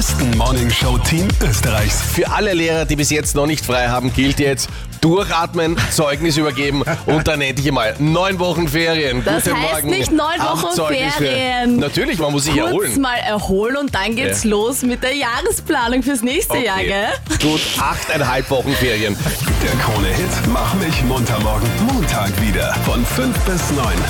größten Morningshow-Team Österreichs. Für alle Lehrer, die bis jetzt noch nicht frei haben, gilt jetzt durchatmen, Zeugnis übergeben und dann endlich einmal 9 Wochen Ferien. Das Guten heißt Morgen. nicht 9 Am Wochen Zeugnis für- Ferien. Natürlich, man muss sich Kurz erholen. mal erholen und dann geht's los mit der Jahresplanung fürs nächste Jahr, gell? Gut, 8,5 Wochen Ferien. Der Krone-Hit Mach mich munter morgen. Montag wieder von 5 bis 9.